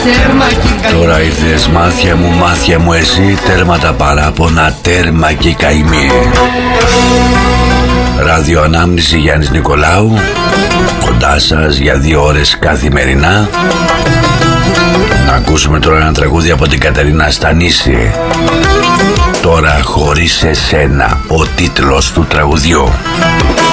τέρμα και καημοί. Τώρα ήρθες μάθια μου εσύ, τέρμα τα παράπονα, τέρμα και καημοί. Ραδιοανάμνηση Γιάννης Νικολάου, κοντά σας για 2 ώρες καθημερινά. Να ακούσουμε τώρα ένα τραγούδι από την Κατερίνα Στανίση. Τώρα χωρίς εσένα, ο τίτλος του τραγουδιού.